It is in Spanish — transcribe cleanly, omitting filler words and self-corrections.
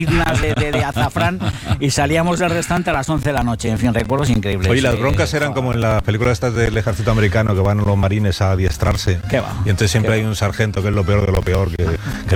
de azafrán y salíamos del restaurante a las 11 de la noche. En fin, recuerdos increíbles. Oye, las broncas eran como en las películas estas del ejército americano, que van los marines a adiestrarse. ¿Qué va? Y entonces siempre hay un sargento que es lo peor de lo peor, que